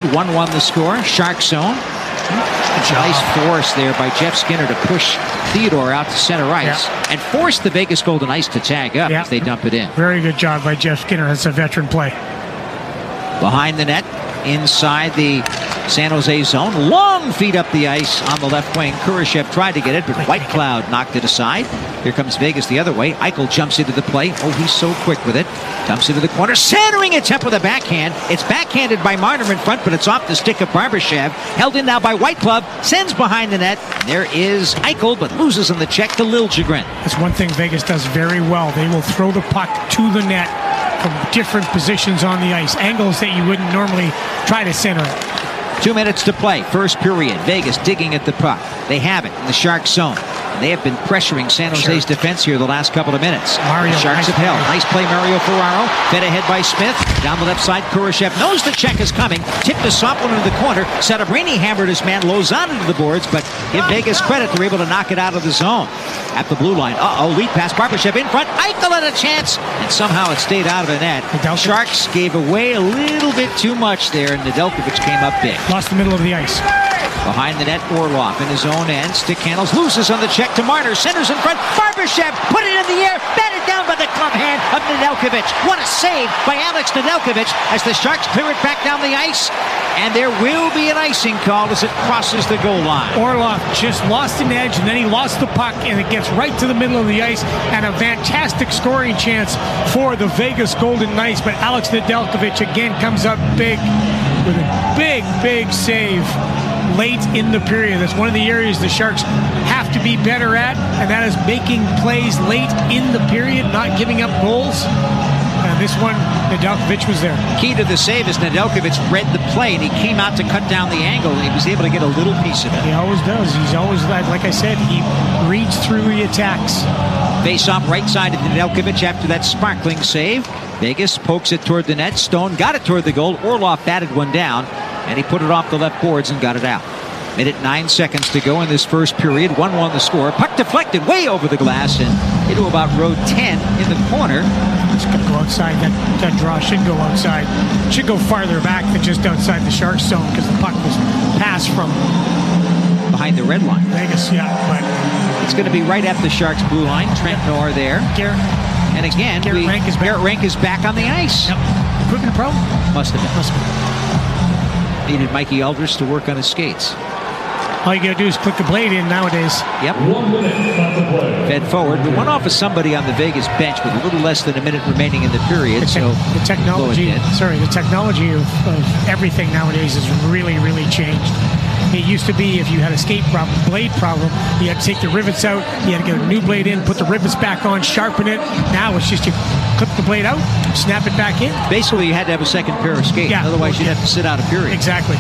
1-1 the score. Shark zone. Nice force there by Jeff Skinner to push Theodore out to center ice and force the Vegas Golden Knights to tag up as they dump it in. Very good job by Jeff Skinner. That's a veteran play. Behind the net, inside the San Jose zone. Long feed up the ice on the left wing. Kurashev tried to get it, but White Cloud knocked it aside. Here comes Vegas the other way. Eichel jumps into the play. Oh, he's so quick with it. Dumps into the corner. Centering it up with a backhand. It's backhanded by Marner in front, but it's off the stick of Barbashev. Held in now by White Cloud. Sends behind the net. There is Eichel, but loses on the check to Liljegren. That's one thing Vegas does very well. They will throw the puck to the net from different positions on the ice. Angles that you wouldn't normally try to center it. 2 minutes to play. First period. Vegas digging at the puck. They have it in the Shark zone. And they have been pressuring San Jose's defense here the last couple of minutes. Mario, the Sharks have held. Nice play, Mario Ferraro. Fed ahead by Smith. Down the left side, Kurashev knows the check is coming. Tipped a soft one into the corner. Sabrini hammered his man Lozano into the boards, but give Vegas credit. They're able to knock it out of the zone. At the blue line. Lead pass. Barbashev in front. Eichel had a chance, and somehow it stayed out of the net. Sharks gave away a little bit too much there, and Nedeljkovic came up big. Lost the middle of the ice. Behind the net, Orlov in his own end. Stick handles, loses on the check to Marner. Centers in front. Barbashev put it in the air. Batted down by the club hand of Nedeljkovic. What a save by Alex Nedeljkovic as the Sharks clear it back down the ice. And there will be an icing call as it crosses the goal line. Orlov just lost an edge, and then he lost the puck, and it gets right to the middle of the ice, and a fantastic scoring chance for the Vegas Golden Knights. But Alex Nedeljkovic again comes up big with a big save late in the period. That's one of the areas the Sharks have to be better at, and that is making plays late in the period, not giving up goals. And this one, Nedeljkovic was there. Key to the save is Nedeljkovic read the play, and he came out to cut down the angle, and he was able to get a little piece of it. He always does. He's always, like I said, he reads through the attacks. Face off right side of Nedeljkovic after that sparkling save. Vegas pokes it toward the net. Stone got it toward the goal. Orlov batted one down, and he put it off the left boards and got it out. Minute 9 seconds to go in this first period. 1-1 the score. Puck deflected way over the glass and into about row 10 in the corner. It's going to go outside. That draw should go outside. Should go farther back than just outside the Sharks zone because the puck was passed from behind the red line. Vegas, but it's going to be right at the Sharks blue line. Trent Noir there. And again, Garrett Rank is back on the ice. Yep. Equipment problem? Must have been. Needed Mikey Aldridge to work on his skates. All you got to do is click the blade in nowadays. Yep. Fed forward, but went off of somebody on the Vegas bench with a little less than a minute remaining in the period. The technology of everything nowadays has really changed. It used to be if you had a skate problem, blade problem, you had to take the rivets out, you had to get a new blade in, put the rivets back on, sharpen it. Now it's just you clip the blade out, snap it back in. Basically, you had to have a second pair of skates. Yeah. Otherwise, you'd have to sit out a period. Exactly.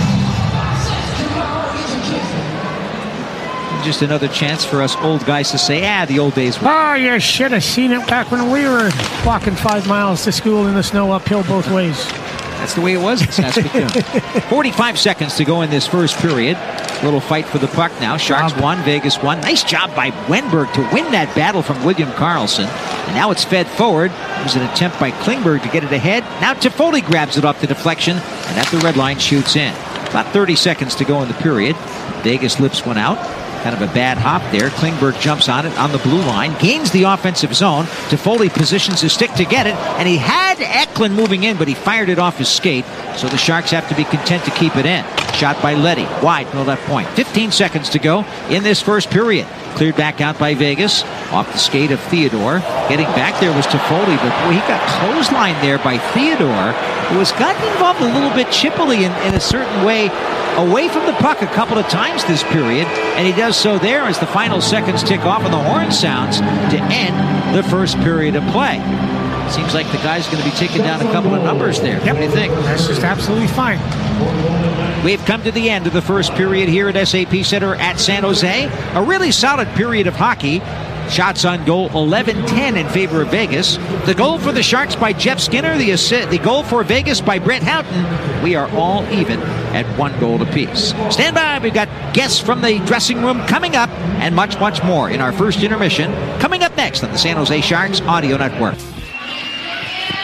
Just another chance for us old guys to say, the old days were. Oh, you should have seen it back when we were walking 5 miles to school in the snow uphill both ways. That's the way it was in Saskatoon. 45 seconds to go in this first period. Little fight for the puck now. Sharks 1, Vegas 1. Nice job by Wenberg to win that battle from William Karlsson. And now it's fed forward. It was an attempt by Klingberg to get it ahead. Now Toffoli grabs it off the deflection, and at the red line shoots in. About 30 seconds to go in the period. Vegas lips one out. Kind of a bad hop there. Klingberg jumps on it on the blue line, gains the offensive zone. Toffoli positions his stick to get it, and he had Eklund moving in, but he fired it off his skate, so the Sharks have to be content to keep it in. Shot by Leddy, wide from the left point. 15 seconds to go in this first period. Cleared back out by Vegas, off the skate of Theodore. Getting back there was Toffoli, but boy, he got clotheslined there by Theodore, who has gotten involved a little bit chippily in a certain way, away from the puck a couple of times this period, and he does so there as the final seconds tick off and the horn sounds to end the first period of play. Seems like the guy's going to be taking down a couple of numbers there. Yep. What do you think? That's just absolutely fine. We've come to the end of the first period here at SAP Center at San Jose. A really solid period of hockey. Shots on goal 11-10 in favor of Vegas. The goal for the Sharks by Jeff Skinner. The goal for Vegas by Brett Houghton. We are all even at 1 goal apiece. Stand by. We've got guests from the dressing room coming up and much more in our first intermission. Coming up next on the San Jose Sharks Audio Network.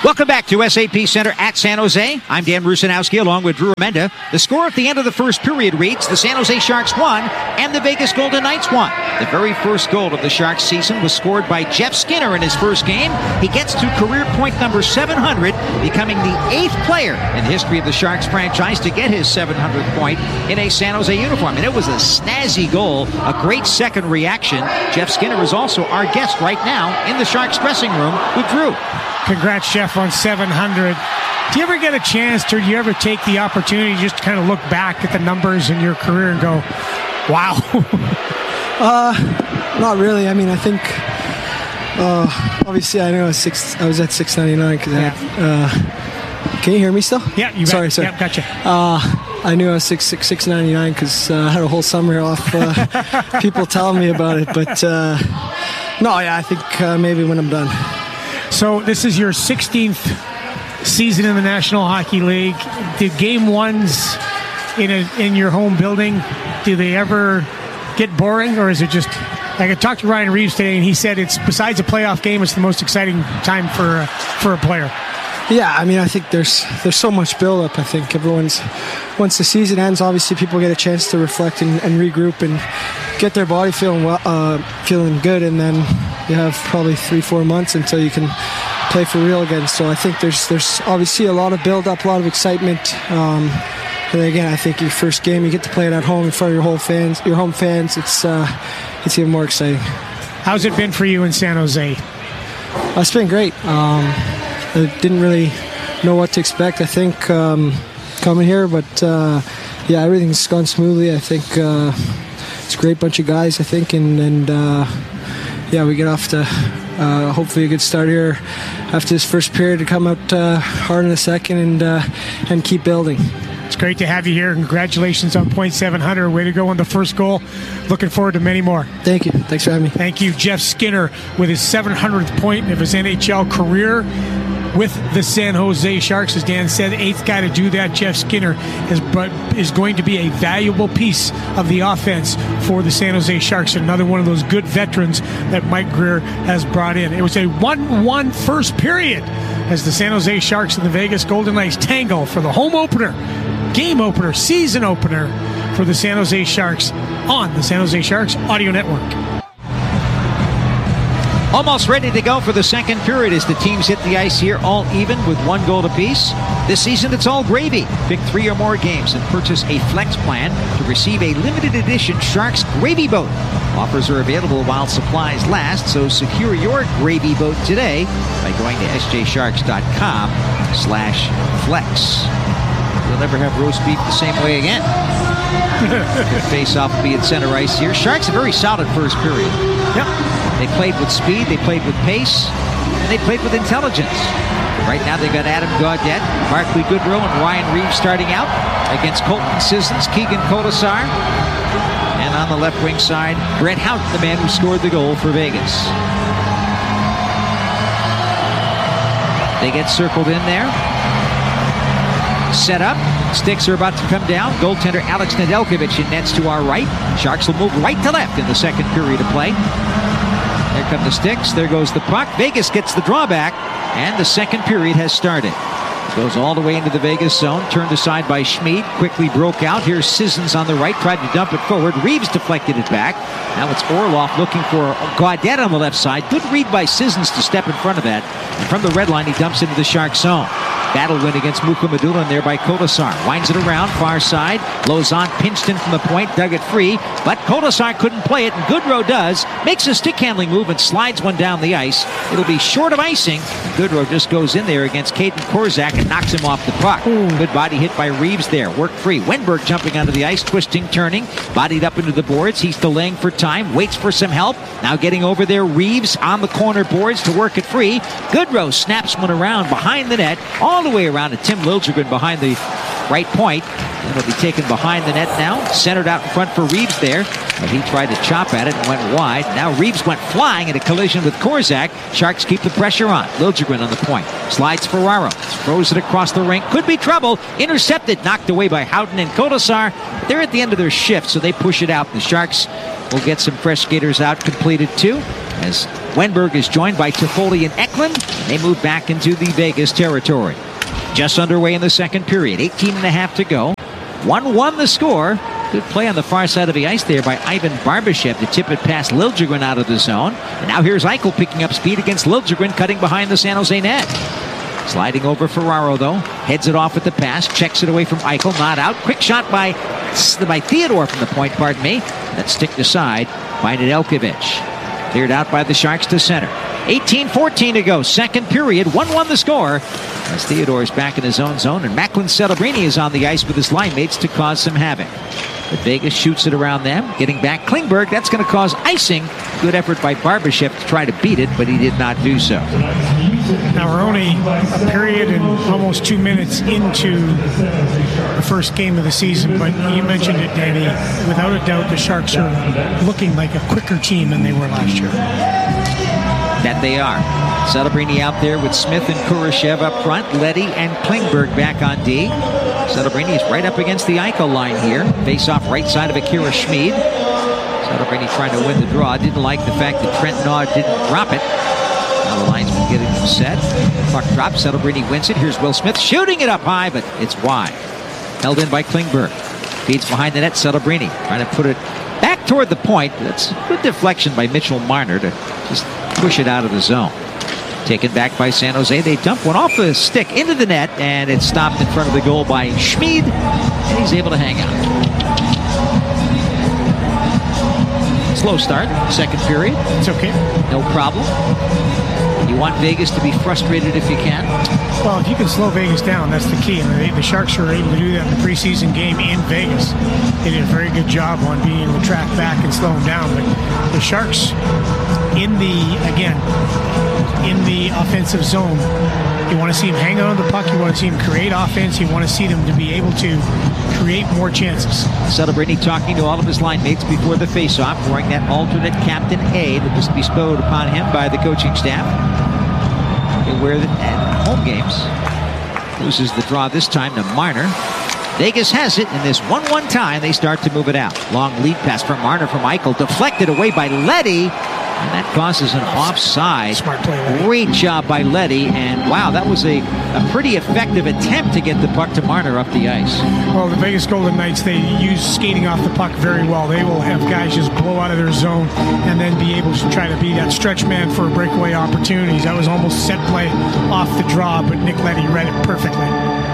Welcome back to SAP Center at San Jose. I'm Dan Rusanowski along with Drew Amenda. The score at the end of the first period reads the San Jose Sharks won and the Vegas Golden Knights won. The very first goal of the Sharks season was scored by Jeff Skinner in his first game. He gets to career point number 700, becoming the 8th player in the history of the Sharks franchise to get his 700th point in a San Jose uniform. And it was a snazzy goal, a great second reaction. Jeff Skinner is also our guest right now in the Sharks dressing room with Drew. Congrats, Jeff, on 700. Do you ever get a chance, or do you ever take the opportunity just to kind of look back at the numbers in your career and go, wow? Not really. I mean, I think obviously I know I was at 699 because can you hear me still? Yeah, you sorry. Yeah, gotcha. I knew I was 699 because I had a whole summer off. People telling me about it, but no, yeah, I think maybe when I'm done. So this is your 16th season in the National Hockey League. Did game ones in your home building, do they ever get boring, or is it just like I talked to Ryan Reeves today and he said it's besides a playoff game, it's the most exciting time for a player? Yeah, I mean, I think there's so much build-up. I think once the season ends, obviously people get a chance to reflect and regroup and get their body feeling good, and then you have probably 3-4 months until you can play for real again. So I think there's obviously a lot of build-up, a lot of excitement. And again, I think your first game, you get to play it at home in front of your home fans. It's even more exciting. How's it been for you in San Jose? It's been great. I didn't really know what to expect, I think, coming here, but yeah, everything's gone smoothly. I think it's a great bunch of guys, I think, and yeah, we get off to hopefully a good start here after this first period to come out hard in the second and keep building. It's great to have you here. Congratulations on .700. Way to go on the first goal. Looking forward to many more. Thank you. Thanks for having me. Thank you, Jeff Skinner, with his 700th point of his NHL career with the San Jose Sharks. As Dan said, 8th guy to do that. Jeff Skinner is going to be a valuable piece of the offense for the San Jose Sharks. Another one of those good veterans that Mike Grier has brought in. It was a 1-1 first period as the San Jose Sharks and the Vegas Golden Knights tangle for the home opener, game opener, season opener for the San Jose Sharks on the San Jose Sharks Audio Network. Almost ready to go for the second period as the teams hit the ice here, all even with 1 goal apiece. This season, it's all gravy. Pick 3 or more games and purchase a flex plan to receive a limited edition Sharks Gravy Boat. Offers are available while supplies last, so secure your Gravy Boat today by going to sjsharks.com/flex. You'll never have roast beef the same way again. Good face-off will be at center ice here. Sharks a very solid first period. Yep. They played with speed, they played with pace, and they played with intelligence. Right now they've got Adam Gaudette, Barclay Goodrow, and Ryan Reeves starting out against Colton Sissons, Keegan Kolesar, and on the left wing side, Brett Houghton, the man who scored the goal for Vegas. They get circled in there. Set up. Sticks are about to come down. Goaltender Alex Nedeljkovic in nets to our right. Sharks will move right to left in the second period of play. There come the sticks. There goes the puck. Vegas gets the drawback, and the second period has started. Goes all the way into the Vegas zone. Turned aside by Schmid. Quickly broke out. Here's Sissons on the right. Tried to dump it forward. Reeves deflected it back. Now it's Orlov looking for Gaudette on the left side. Good read by Sissons to step in front of that. And from the red line, he dumps into the Shark zone. Battle win against Mukhamadullin there by Kolesar. Winds it around, far side. Lauzon pinched in from the point, dug it free. But Kolesar couldn't play it, and Goodrow does. Makes a stick-handling move and slides one down the ice. It'll be short of icing. Goodrow just goes in there against Caden Korczak and knocks him off the puck. Good body hit by Reeves there. Work free. Wenberg jumping onto the ice, twisting, turning. Bodied up into the boards. He's delaying for time. Waits for some help. Now getting over there. Reeves on the corner boards to work it free. Goodrow snaps one around behind the net. All the way around to Tim Liljegren behind the right point. And it'll be taken behind the net now. Centered out in front for Reeves there. But he tried to chop at it and went wide. Now Reeves went flying in a collision with Korczak. Sharks keep the pressure on. Liljegren on the point. Slides Ferraro. Throws it across the rink. Could be trouble. Intercepted. Knocked away by Houghton and Kolesar. They're at the end of their shift, so they push it out. The Sharks will get some fresh skaters out, completed 2. as Wenberg is joined by Toffoli and Eklund. They move back into the Vegas territory. Just underway in the second period. 18.5 to go. 1-1 the score. Good play on the far side of the ice there by Ivan Barbashev to tip it past Liljegren out of the zone. And now here's Eichel picking up speed against Liljegren, cutting behind the San Jose net. Sliding over Ferraro, though. Heads it off at the pass. Checks it away from Eichel. Not out. Quick shot by Theodore from the point, pardon me. That's sticked aside by Nedeljkovic. Cleared out by the Sharks to center. 18-14 to go. Second period. 1-1 the score. As Theodore is back in his own zone, and Macklin Celebrini is on the ice with his line mates to cause some havoc. But Vegas shoots it around them. Getting back Klingberg. That's going to cause icing. Good effort by Barbashev to try to beat it, but he did not do so. Now we're only a period and almost 2 minutes into the first game of the season, but you mentioned it, Danny. Without a doubt, the Sharks are looking like a quicker team than they were last year. That they are. Celebrini out there with Smith and Kurashev up front. Leddy and Klingberg back on D. Celebrini is right up against the Eichel line here. Face off right side of Akira Schmid. Celebrini trying to win the draw. Didn't like the fact that Trent Nod didn't drop it. Now the linesman getting him set. Puck drops. Celebrini wins it. Here's Will Smith shooting it up high, but it's wide. Held in by Klingberg. Feeds behind the net. Celebrini trying to put it back toward the point. That's a good deflection by Mitchell Marner to just push it out of the zone. Taken back by San Jose. They dump one off the stick into the net, and it's stopped in front of the goal by Schmid, and he's able to hang out. Slow start, second period. It's okay. No problem. You want Vegas to be frustrated if you can. Well, if you can slow Vegas down, that's the key. And the Sharks were able to do that in the preseason game in Vegas. They did a very good job on being able to track back and slow them down. But the Sharks, in the offensive zone, you want to see them hang on to the puck. You want to see them create offense. You want to see them to be able to create more chances. Celebrini talking to all of his line mates before the face-off, wearing that alternate Captain A that was bestowed upon him by the coaching staff. He'll wear it at home games. Loses the draw this time to Marner. Vegas has it in this 1-1 tie. They start to move it out. Long lead pass from Marner from Eichel. Deflected away by Leddy. And that causes an offside. Smart play, Leddy. Great job by Leddy. And wow, that was a pretty effective attempt to get the puck to Marner up the ice. Well, the Vegas Golden Knights, they use skating off the puck very well. They will have guys just blow out of their zone and then be able to try to be that stretch man for breakaway opportunities. That was almost set play off the draw, but Nick Leddy read it perfectly.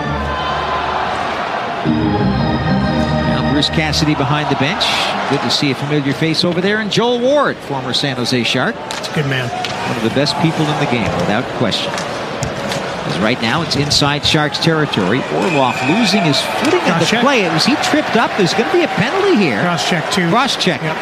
Now Bruce Cassidy behind the bench. Good to see a familiar face over there. And Joel Ward, former San Jose Shark. It's a good man. One of the best people in the game, without question. As right now, it's inside Sharks territory. Orlov losing his footing in the play. Was he tripped up? There's going to be a penalty here. Cross-check, too. Cross-check. Yep.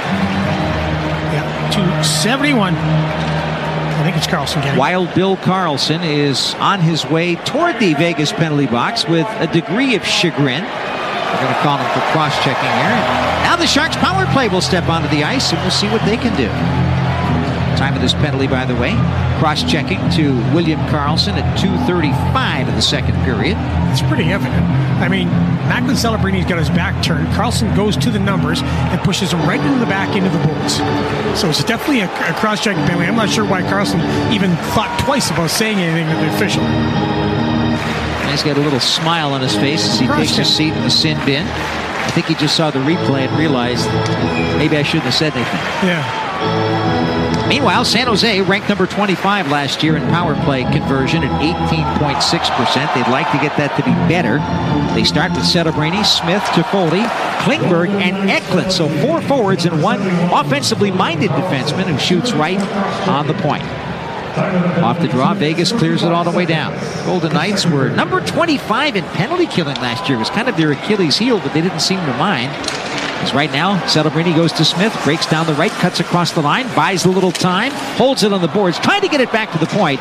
271. I think it's Carlson getting it. Wild Bill Carlson is on his way toward the Vegas penalty box with a degree of chagrin. We're going to call him for cross-checking here. And now the Sharks power play will step onto the ice, and we'll see what they can do. Time of this penalty, by the way. Cross-checking to William Karlsson at 2:35 in the second period. It's pretty evident. I mean, Macklin Celebrini's got his back turned. Karlsson goes to the numbers and pushes him right into the back into the boards. So it's definitely a cross-checking penalty. I'm not sure why Karlsson even thought twice about saying anything to the official. He's got a little smile on his face as he takes his seat in the sin bin. I think he just saw the replay and realized maybe I shouldn't have said anything. Yeah. Meanwhile, San Jose ranked number 25 last year in power play conversion at 18.6%. They'd like to get that to be better. They start with Celebrini, Smith, Toffoli, Klingberg, and Eklund. So 4 forwards and 1 offensively minded defenseman who shoots right on the point. Off the draw, Vegas clears it all the way down. Golden Knights were number 25 in penalty killing last year. It was kind of their Achilles heel, but they didn't seem to mind. As right now, Celebrini goes to Smith, breaks down the right, cuts across the line, buys a little time, holds it on the boards, trying to get it back to the point.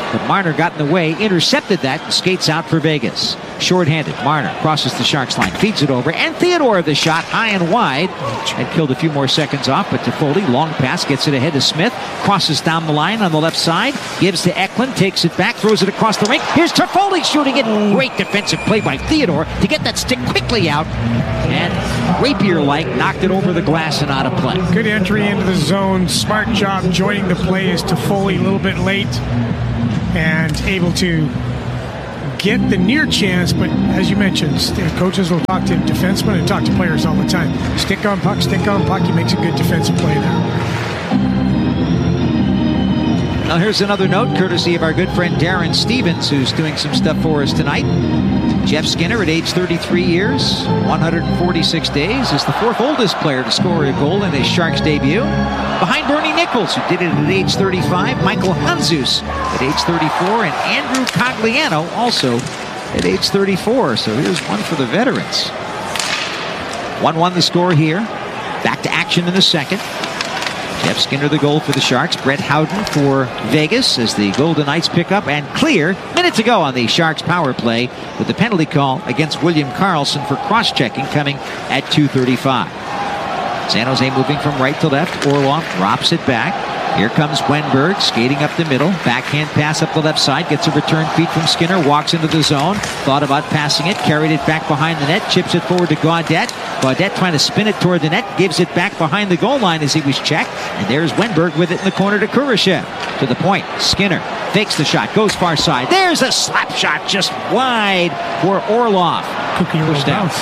But Marner got in the way, intercepted that, and skates out for Vegas. Short-handed, Marner crosses the Sharks line, feeds it over, and Theodore the shot high and wide. And killed a few more seconds off, but Toffoli, long pass, gets it ahead to Smith, crosses down the line on the left side, gives to Eklund, takes it back, throws it across the rink. Here's Toffoli shooting it. Great defensive play by Theodore to get that stick quickly out. And rapier-like knocked it over the glass and out of play. Good entry into the zone. Smart job joining the play is Toffoli a little bit late and able to get the near chance, but as you mentioned, coaches will talk to defensemen and talk to players all the time. Stick on puck, he makes a good defensive play there. Now here's another note, courtesy of our good friend Darren Stevens, who's doing some stuff for us tonight. Jeff Skinner, at age 33 years, 146 days, is the fourth oldest player to score a goal in his Sharks debut. Behind Bernie Nichols, who did it at age 35, Michael Handzus at age 34, and Andrew Cogliano also at age 34. So here's one for the veterans. 1-1 the score here. Back to action in the second. Jeff Skinner the goal for the Sharks. Brett Howden for Vegas as the Golden Knights pick up and clear. Minute to go on the Sharks power play with the penalty call against William Karlsson for cross-checking coming at 2:35. San Jose moving from right to left. Orlov drops it back. Here comes Wenberg skating up the middle. Backhand pass up the left side. Gets a return feed from Skinner. Walks into the zone. Thought about passing it. Carried it back behind the net. Chips it forward to Gaudette. Gaudette trying to spin it toward the net. Gives it back behind the goal line as he was checked. And there's Wenberg with it in the corner to Kurashev. To the point. Skinner fakes the shot. Goes far side. There's a slap shot just wide for Orlov. Pushed out.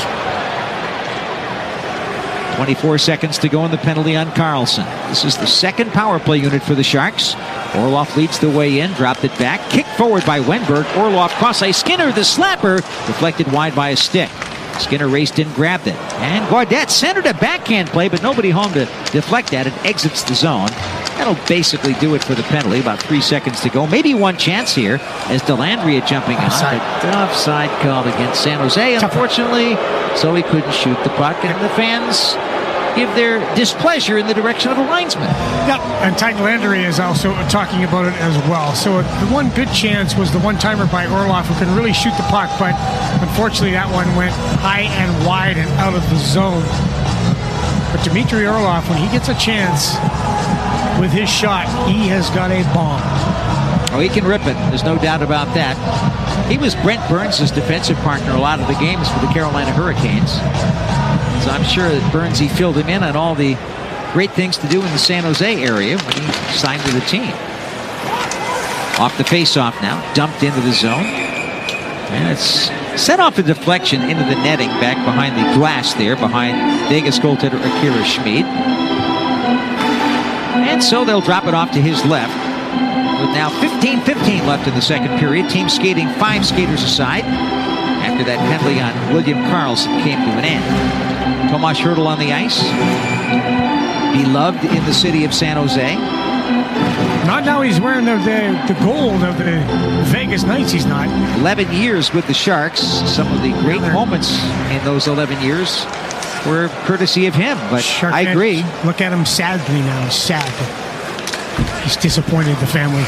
24 seconds to go in the penalty on Karlsson. This is the second power play unit for the Sharks. Orlov leads the way in, dropped it back, kicked forward by Wenberg. Orlov cross ice. Skinner, the slapper, deflected wide by a stick. Skinner raced in, grabbed it. And Gaudette centered a backhand play, but nobody home to deflect that. It exits the zone. That'll basically do it for the penalty. About 3 seconds to go. Maybe one chance here as Dellandrea jumping offside. on. Offside called against San Jose, unfortunately. So he couldn't shoot the puck, and the fans give their displeasure in the direction of the linesman. Yep, and Ty Dellandrea is also talking about it as well. So the one good chance was the one-timer by Orlov, who can really shoot the puck, but unfortunately that one went high and wide and out of the zone. But Dmitry Orlov, when he gets a chance with his shot, he has got a bomb. Oh, he can rip it. There's no doubt about that. He was Brent Burns' defensive partner a lot of the games for the Carolina Hurricanes. So I'm sure that Burnsy filled him in on all the great things to do in the San Jose area when he signed to the team. Off the face-off now, dumped into the zone. And it's set off a deflection into the netting back behind the glass there, behind Vegas goaltender Akira Schmid. And so they'll drop it off to his left. With now 15-15 left in the second period. Team skating 5 skaters aside after that penalty on William Karlsson came to an end. Tomas Hertl on the ice. Beloved in the city of San Jose. Not now he's wearing the gold of the Vegas Knights, he's not. 11 years with the Sharks. Some of the great moments in those 11 years were courtesy of him, but Shark I agree. Look at him sadly now. He's sad. He's disappointed the family.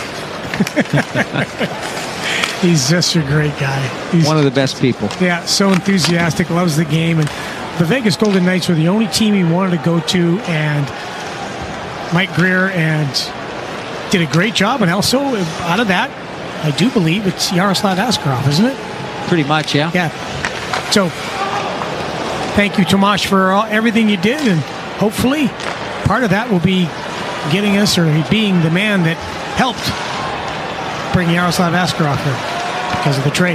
He's just a great guy. He's one of the best people. Yeah, so enthusiastic, loves the game. And the Vegas Golden Knights were the only team he wanted to go to, and Mike Greer did a great job. And also, out of that, I do believe it's Yaroslav Askarov, isn't it? Pretty much, yeah. Yeah. So, thank you, Tomas, for everything you did, and hopefully part of that will be getting us, or being the man that helped bring Yaroslav Askarov here because of the trade.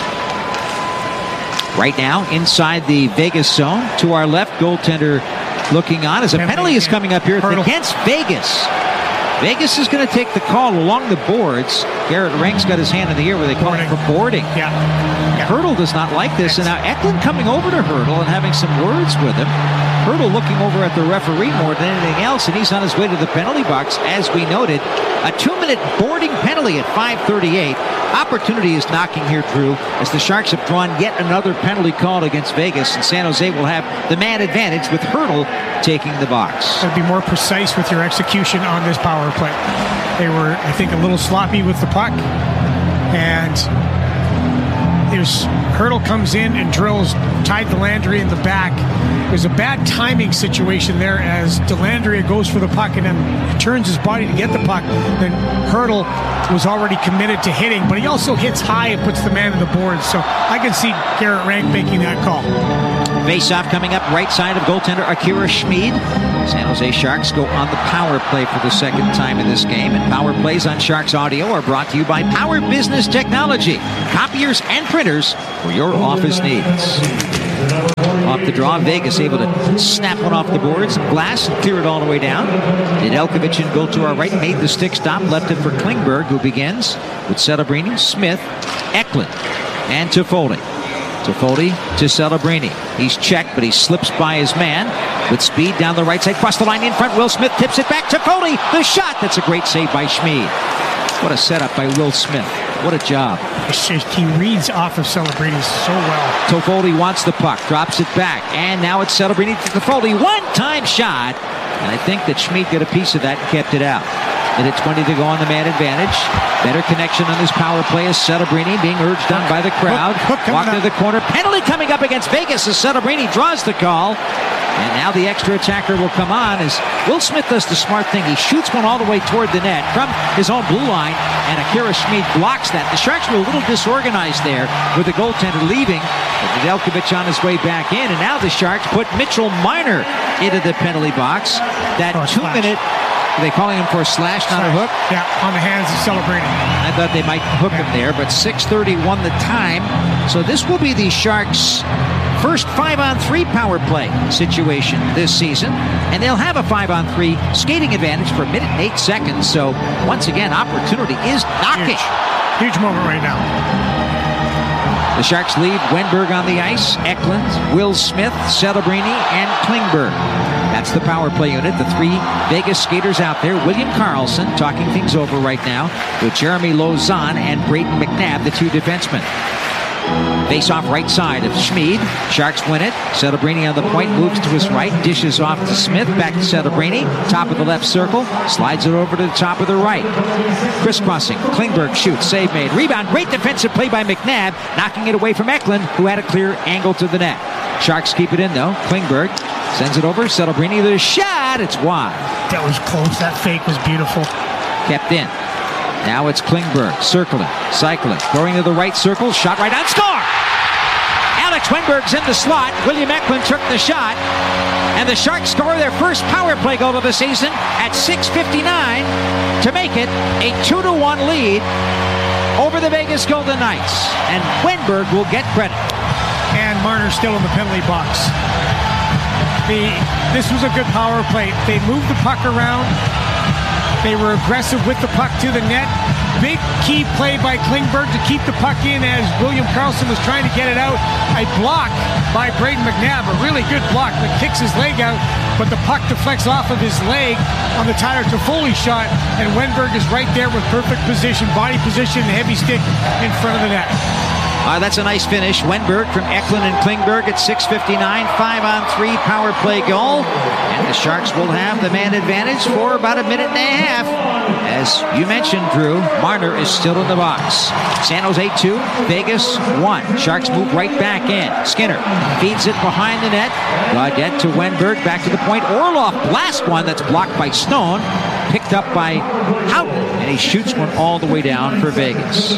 Right now, inside the Vegas zone, to our left, goaltender looking on as a penalty is coming up here against Vegas. Vegas is going to take the call along the boards. Garrett Rank's got his hand in the air where they call it for boarding. Yeah. Hertl does not like this, and now Eklund coming over to Hertl and having some words with him. Hertl looking over at the referee more than anything else, and he's on his way to the penalty box. As we noted, a 2-minute boarding penalty at 5:38. Opportunity is knocking here, Drew, as the Sharks have drawn yet another penalty called against Vegas, and San Jose will have the man advantage with Hertl taking the box. Be more precise with your execution on this power play. They were, I think, a little sloppy with the puck. And Hurdle comes in and drills Ty Dellandrea in the back. There's a bad timing situation there as Dellandrea goes for the puck and then turns his body to get the puck. Then Hurdle was already committed to hitting, but he also hits high and puts the man on the board. So I can see Garrett Rank making that call. Face-off coming up right side of goaltender Akira Schmid. San Jose Sharks go on the power play for the second time in this game. And power plays on Sharks Audio are brought to you by Power Business Technology. Copiers and printers for your office needs. Off the draw, Vegas able to snap one off the boards and glass and clear it all the way down. Nedeljkovic in goal to our right, made the stick stop, left it for Klingberg, who begins with Celebrini, Smith, Eklund, and Toffoli. Toffoli to Celebrini. He's checked, but he slips by his man with speed down the right side. Cross the line in front. Will Smith tips it back to Toffoli. The shot. That's a great save by Schmid. What a setup by Will Smith. What a job. He reads off of Celebrini so well. Toffoli wants the puck, drops it back, and now it's Celebrini to Toffoli. One-time shot. And I think that Schmid got a piece of that and kept it out. Minute 20 to go on the man advantage. Better connection on this power play as Celebrini being urged on by the crowd. Walk to the corner. Penalty coming up against Vegas as Celebrini draws the call. And now the extra attacker will come on as Will Smith does the smart thing. He shoots one all the way toward the net from his own blue line, and Akira Schmid blocks that. The Sharks were a little disorganized there with the goaltender leaving. Nedeljkovic on his way back in, and now the Sharks put Mitchell Marner into the penalty box. That 2-minute... Are they calling him for a slash, not a hook? Yeah, on the hands of Celebrini. I thought they might hook him there, but 6:31 the time. So this will be the Sharks' first 5-on-3 power play situation this season. And they'll have a 5-on-3 skating advantage for a minute and 8 seconds. So once again, opportunity is knocking. Huge moment right now. The Sharks lead Wenberg on the ice, Eklund, Will Smith, Celebrini, and Klingberg. That's the power play unit. The three Vegas skaters out there. William Karlsson talking things over right now with Jeremy Lauzon and Brayden McNabb, the two defensemen. Face off right side of Schmid. Sharks win it. Celebrini on the point, moves to his right, dishes off to Smith, back to Celebrini. Top of the left circle, slides it over to the top of the right. Crisscrossing, Klingberg shoots, save made. Rebound, great defensive play by McNabb, knocking it away from Eklund, who had a clear angle to the net. Sharks keep it in though. Klingberg sends it over. Celebrini, the shot, it's wide. That was close. That fake was beautiful. Kept in. Now it's Klingberg, circling, cycling, going to the right circle, shot right on, score! Alex Wenberg's in the slot, William Eklund took the shot, and the Sharks score their first power play goal of the season at 6:59 to make it a 2-1 lead over the Vegas Golden Knights. And Wenberg will get credit. And Marner's still in the penalty box. This was a good power play. They moved the puck around. They were aggressive with the puck to the net. Big key play by Klingberg to keep the puck in as William Karlsson was trying to get it out. A block by Brayden McNabb, a really good block that kicks his leg out, but the puck deflects off of his leg on the Tyler Toffoli shot, and Wenberg is right there with perfect position, body position, and heavy stick in front of the net. That's a nice finish. Wenberg from Eklund and Klingberg at 6:59. 5-on-3 power play goal. And the Sharks will have the man advantage for about a minute and a half. As you mentioned, Drew, Marner is still in the box. San Jose 2, Vegas 1. Sharks move right back in. Skinner feeds it behind the net. Gaudette to Wenberg, back to the point. Orlov blasts one that's blocked by Stone. Picked up by Houghton. And he shoots one all the way down for Vegas.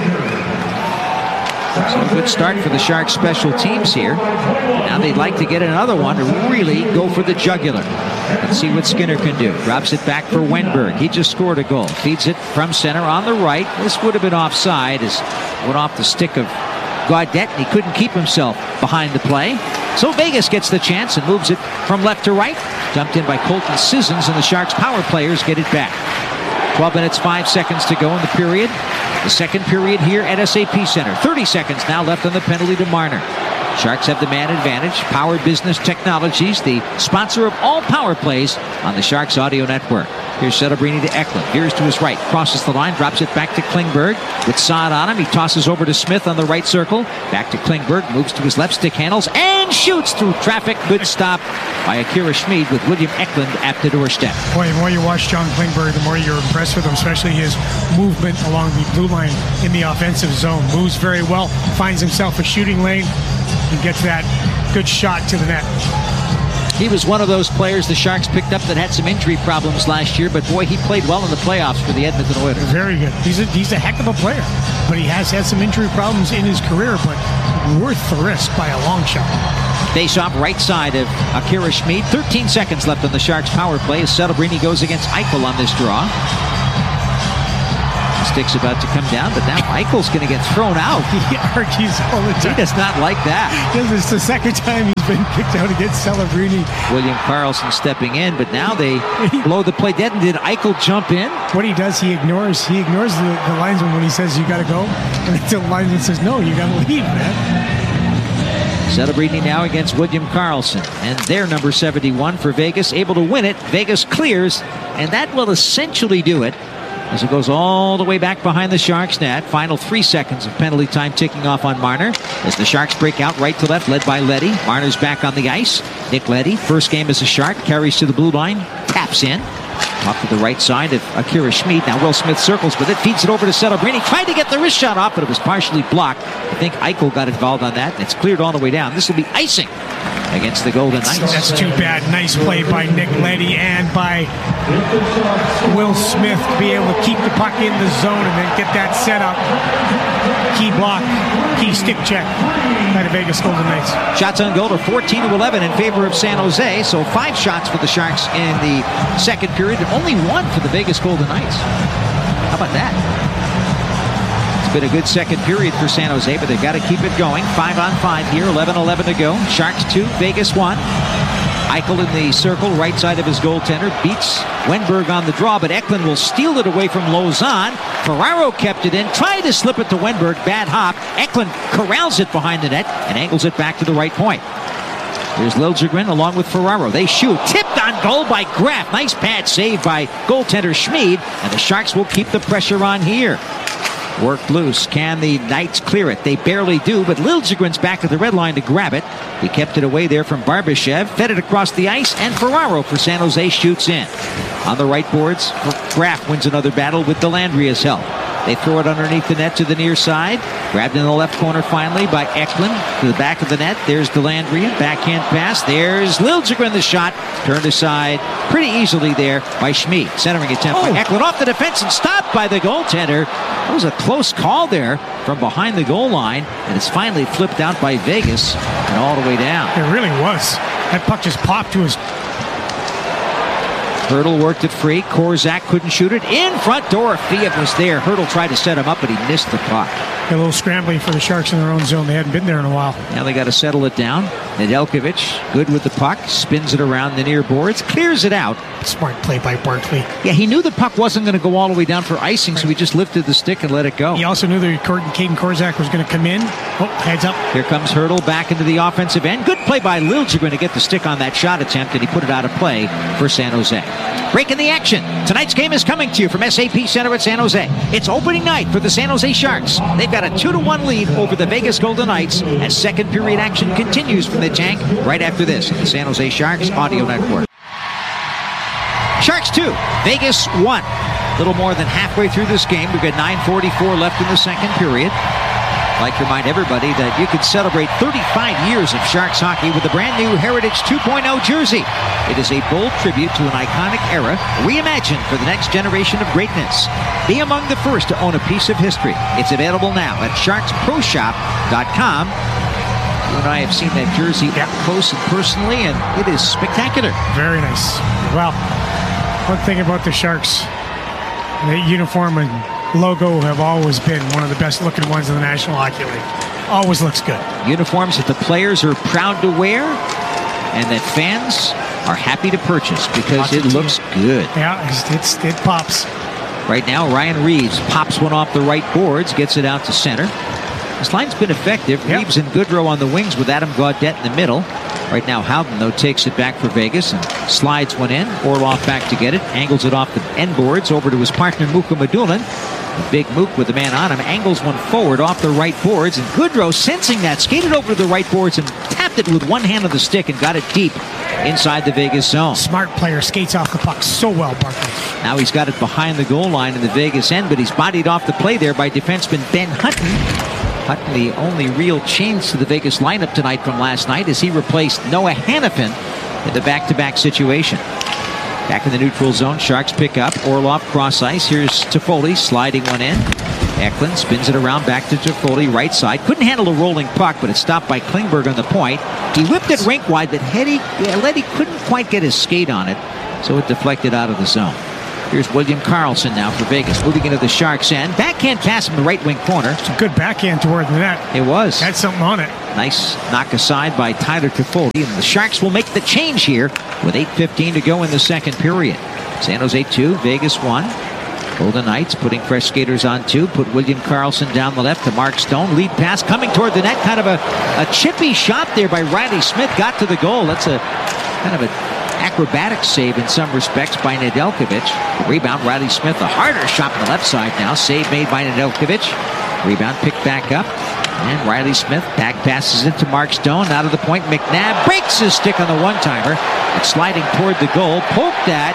So a good start for the Sharks special teams here. Now they'd like to get another one to really go for the jugular. Let's see what Skinner can do. Drops it back for Wenberg. He just scored a goal. Feeds it from center on the right. This would have been offside as it went off the stick of Gaudette, and he couldn't keep himself behind the play. So Vegas gets the chance and moves it from left to right. Dumped in by Colton Sissons, and the Sharks power players get it back. 12 minutes, 5 seconds to go in the period. The second period here at SAP Center. 30 seconds now left on the penalty to Marner. Sharks have the man advantage. Power Business Technologies, the sponsor of all power plays on the Sharks Audio Network. Here's Celebrini to Eklund. Here's to his right. Crosses the line. Drops it back to Klingberg. With Saad on him. He tosses over to Smith on the right circle. Back to Klingberg. Moves to his left. Stick handles. And shoots through traffic. Good stop by Akira Schmid with William Eklund at the doorstep. Boy, the more you watch John Klingberg, the more you're impressed with him, especially his movement along the blue line in the offensive zone. Moves very well. Finds himself a shooting lane. And gets that good shot to the net. He was one of those players the Sharks picked up that had some injury problems last year, but boy, he played well in the playoffs for the Edmonton Oilers. Very good. He's a heck of a player, but he has had some injury problems in his career, but worth the risk by a long shot. Face off right side of Akira Schmid. 13 seconds left on the Sharks power play as Celebrini goes against Eichel on this draw. Stick's about to come down, but now Eichel's going to get thrown out. He argues all the time. He does not like that. This is the second time he's been kicked out against Celebrini. William Karlsson stepping in, but now they blow the play dead. And did Eichel jump in? What he does, he ignores the linesman when he says you got to go, and until the linesman says no, you got to leave, man. Celebrini now against William Karlsson, and they're number 71 for Vegas, able to win it. Vegas clears, and that will essentially do it. As it goes all the way back behind the Sharks net. Final 3 seconds of penalty time ticking off on Marner. As the Sharks break out right to left, led by Leddy. Marner's back on the ice. Nick Leddy, first game as a Shark, carries to the blue line, taps in. Off to the right side of Akira Schmid. Now Will Smith circles with it, feeds it over to Celebrini. Tried to get the wrist shot off, but it was partially blocked. I think Eichel got involved on that. It's cleared all the way down. This will be icing against the Golden Knights. That's too bad. Nice play by Nick Leddy and by Will Smith to be able to keep the puck in the zone and then get that set up. Key block, key stick check by the Vegas Golden Knights. Shots on goal are 14-11 in favor of San Jose. So 5 shots for the Sharks in the second period, and only 1 for the Vegas Golden Knights. How about that? It's been a good second period for San Jose, but they've got to keep it going. 5-on-5 here, 11-11 to go. Sharks 2, Vegas 1. Eichel in the circle, right side of his goaltender, beats Wenberg on the draw, but Eklund will steal it away from Lauzon. Ferraro kept it in, tried to slip it to Wenberg, bad hop. Eklund corrals it behind the net and angles it back to the right point. Here's Liljegren along with Ferraro. They shoot, tipped on goal by Graf. Nice pad save by goaltender Schmid, and the Sharks will keep the pressure on here. Worked loose. Can the Knights clear it? They barely do, but Liljegren's back at the red line to grab it. He kept it away there from Barbashev, fed it across the ice, and Ferraro for San Jose shoots in. On the right boards, Graf wins another battle with Delandria's help. They throw it underneath the net to the near side. Grabbed in the left corner finally by Eklund to the back of the net. There's Delandria. Backhand pass. There's Liljegren, the shot. Turned aside pretty easily there by Schmid. Centering attempt by Eklund off the defense and stopped by the goaltender. That was a close call there from behind the goal line. And it's finally flipped out by Vegas and all the way down. It really was. That puck just popped to his... Hurdle worked it free. Korzak couldn't shoot it. In front, Dorofeev was there. Hurdle tried to set him up, but he missed the puck. A little scrambling for the Sharks in their own zone. They hadn't been there in a while. Now they got to settle it down. Nedeljkovic, good with the puck, spins it around the near boards, clears it out. Smart play by Barkley. Yeah, he knew the puck wasn't going to go all the way down for icing, so he just lifted the stick and let it go. He also knew that Caden Korzak was going to come in. Oh, heads up. Here comes Hurdle back into the offensive end. Good play by Liljegren to get the stick on that shot attempt, and he put it out of play for San Jose. Breaking the action. Tonight's game is coming to you from SAP Center at San Jose. It's opening night for the San Jose Sharks. They've got a 2-1 lead over the Vegas Golden Knights as second period action continues from the tank right after this on the San Jose Sharks Audio Network. Sharks 2, Vegas 1. A little more than halfway through this game. We've got 9:44 left in the second period. I'd like to remind everybody that you can celebrate 35 years of Sharks hockey with a brand new Heritage 2.0 jersey. It is a bold tribute to an iconic era, reimagined for the next generation of greatness. Be among the first to own a piece of history. It's available now at sharksproshop.com. You and I have seen that jersey up close and personally, and it is spectacular. Very nice. Well, one thing about the Sharks, the uniform and logo have always been one of the best looking ones in the National Hockey League. Always looks good. Uniforms that the players are proud to wear and that fans are happy to purchase because it looks good. Yeah, it pops. Right now, Ryan Reeves pops one off the right boards, gets it out to center. This line's been effective. Reeves and Goodrow on the wings with Adam Gaudette in the middle. Right now, Howden, though, takes it back for Vegas and slides one in. Orlov back to get it. Angles it off the end boards over to his partner, Mukhamadullin. The big Mook with the man on him. Angles one forward off the right boards. And Goodrow, sensing that, skated over to the right boards and tapped it with one hand on the stick and got it deep inside the Vegas zone. Smart player, skates off the puck so well, Barkley. Now he's got it behind the goal line in the Vegas end, but he's bodied off the play there by defenseman Ben Hutton. Hutton, the only real change to the Vegas lineup tonight from last night, as he replaced Noah Hanifin in the back-to-back situation. Back in the neutral zone, Sharks pick up. Orlov cross ice. Here's Toffoli sliding one in. Eklund spins it around back to Toffoli, right side. Couldn't handle a rolling puck, but it's stopped by Klingberg on the point. He whipped it rink wide, but Leddy couldn't quite get his skate on it, so it deflected out of the zone. Here's William Karlsson now for Vegas, moving into the Sharks' end. Backhand pass in the right wing corner. It's a good backhand toward the net. It was. Had something on it. Nice knock aside by Tyler Toffoli. And the Sharks will make the change here with 8:15 to go in the second period. San Jose 2, Vegas 1. Golden Knights putting fresh skaters on 2. Put William Karlsson down the left to Mark Stone. Lead pass coming toward the net. Kind of a chippy shot there by Riley Smith. Got to the goal. That's a kind of a acrobatic save in some respects by Nedeljkovic. Rebound, Riley Smith, a harder shot on the left side now. Save made by Nedeljkovic. Rebound picked back up. And Riley Smith back passes it to Mark Stone. Out of the point, McNabb breaks his stick on the one-timer. It's sliding toward the goal. Poked at.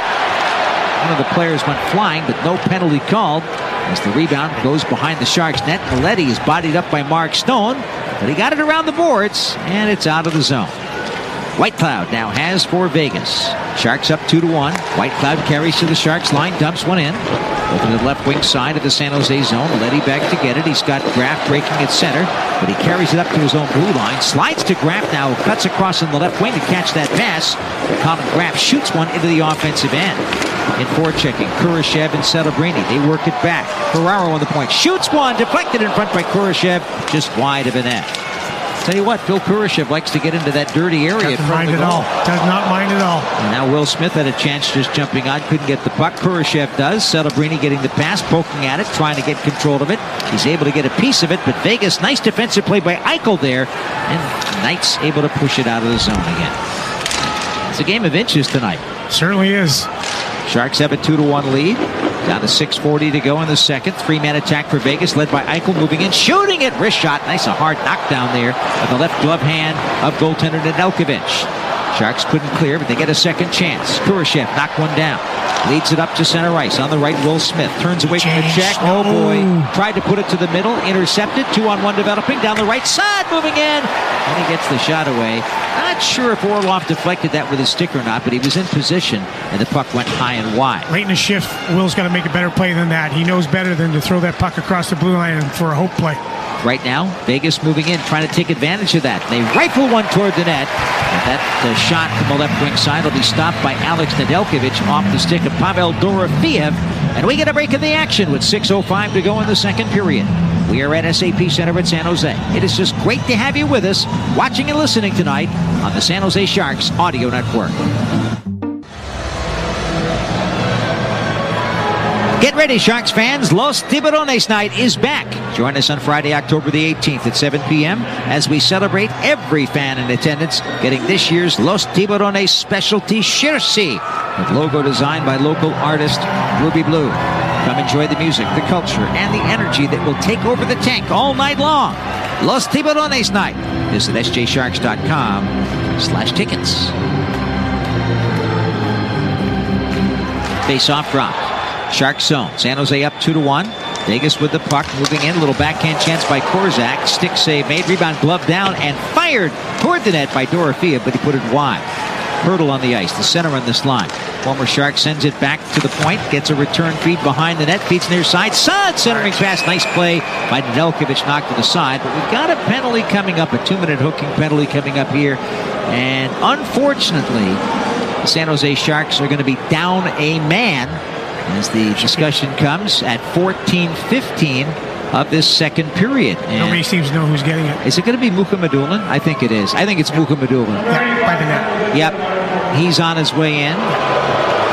One of the players went flying, but no penalty called as the rebound goes behind the Sharks' net. Maletti is bodied up by Mark Stone, but he got it around the boards, and it's out of the zone. Whitecloud now has for Vegas. Sharks up 2-1. Whitecloud carries to the Sharks line, dumps one in. Over to the left wing side of the San Jose zone. Maletti back to get it. He's got Graff breaking at center, but he carries it up to his own blue line. Slides to Graff now, cuts across in the left wing to catch that pass. Colin Graff shoots one into the offensive end. In forechecking, Kurashev and Celebrini. They work it back. Ferraro on the point. Shoots one, deflected in front by Kurashev, just wide of a net. Tell you what, Phil Kurashev likes to get into that dirty area. Doesn't mind at all. Does not mind at all. And now Will Smith had a chance just jumping on. Couldn't get the puck. Kurashev does. Celebrini getting the pass, poking at it, trying to get control of it. He's able to get a piece of it, but Vegas, nice defensive play by Eichel there. And Knights able to push it out of the zone again. It's a game of inches tonight. Certainly is. Sharks have a 2-1 lead. Down to 6:40 to go in the second. Three-man attack for Vegas, led by Eichel, moving in, shooting it. Wrist shot. Nice, a hard knockdown there on the left glove hand of goaltender Nedeljkovic. Sharks couldn't clear, but they get a second chance. Kurashev knocked one down. Leads it up to center ice. On the right, Will Smith turns away from the check. Oh boy. Tried to put it to the middle. Intercepted. 2-on-1 developing. Down the right side. Moving in. And he gets the shot away. Not sure if Orlov deflected that with his stick or not, but he was in position, and the puck went high and wide. Late in the shift, Will's got to make a better play than that. He knows better than to throw that puck across the blue line for a hope play. Right now, Vegas moving in, trying to take advantage of that. They rifle one toward the net. And that shot from the left wing side will be stopped by Alex Nedeljkovic off the stick of Pavel Dorofeev. And we get a break in the action with 6:05 to go in the second period. We are at SAP Center at San Jose. It is just great to have you with us, watching and listening tonight on the San Jose Sharks Audio Network. Get ready, Sharks fans. Los Tiburones Night is back. Join us on Friday, October the 18th at 7 p.m. as we celebrate every fan in attendance getting this year's Los Tiburones specialty jersey with logo designed by local artist Ruby Blue. Come enjoy the music, the culture, and the energy that will take over the tank all night long. Los Tiburones Night. Visit sjsharks.com/tickets. Face-off drop. Sharks zone. San Jose up 2-1. Vegas with the puck, moving in. A little backhand chance by Korzak. Stick save made. Rebound glove down and fired toward the net by Dorofeev, but he put it wide. Hurdle on the ice, the center on this line. Former Shark sends it back to the point, gets a return feed behind the net, feeds near side. Sud centering pass, nice play by Nedeljkovic, knocked to the side. But we've got a penalty coming up, a 2-minute hooking penalty coming up here. And unfortunately, the San Jose Sharks are going to be down a man as the discussion comes at 14:15 of this second period. And nobody seems to know who's getting it. Is it going to be Mukhamadullin? I think it is. I think it's Mukhamadullin. Yeah, by the net. Yep. He's on his way in.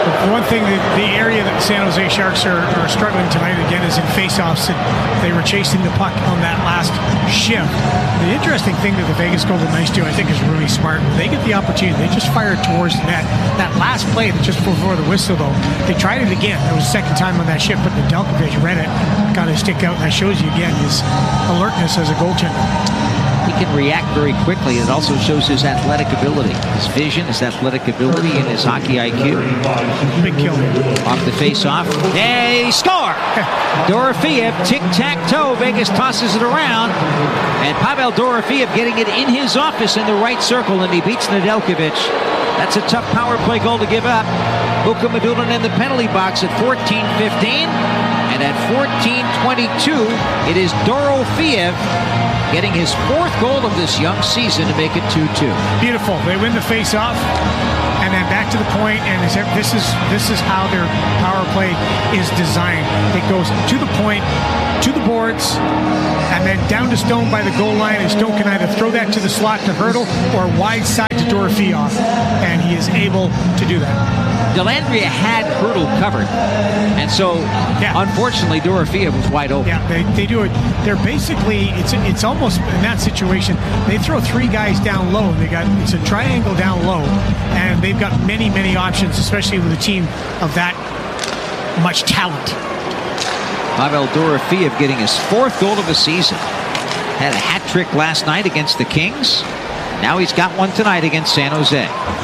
The one thing, the area that San Jose Sharks are struggling tonight again is in faceoffs. They were chasing the puck on that last shift. The interesting thing that the Vegas Golden Knights do, I think, is really smart. When they get the opportunity, they just fire it towards the net. That last play, just before the whistle, though, they tried it again. It was the second time on that shift, but Nedeljkovic read it, got his stick out, and that shows you again his alertness as a goaltender. He can react very quickly. It also shows his athletic ability, his vision, his athletic ability, and his hockey IQ. Big kill. Off the face-off. They score! Dorofeev, tic-tac-toe. Vegas tosses it around. And Pavel Dorofeev getting it in his office in the right circle, and he beats Nedeljkovic. That's a tough power play goal to give up. Mukhamadullin in the penalty box at 14:15. And at 14:22, it is Dorofeev getting his 4th goal of this young season to make it 2-2. Beautiful. They win the face-off, and then back to the point, and this is how their power play is designed. It goes to the point, to the boards, and then down to Stone by the goal line, and Stone can either throw that to the slot to Hurdle or wide side to Dorofeev, and he is able to do that. Dellandrea had Hurdle covered, and so unfortunately Dorofeev was wide open. Yeah, they do it. They're basically, it's almost in that situation, they throw 3 guys down low. It's a triangle down low, and they've got many options, especially with a team of that much talent. Pavel Dorofeev getting his 4th goal of the season. Had a hat trick last night against the Kings. Now he's got one tonight against San Jose.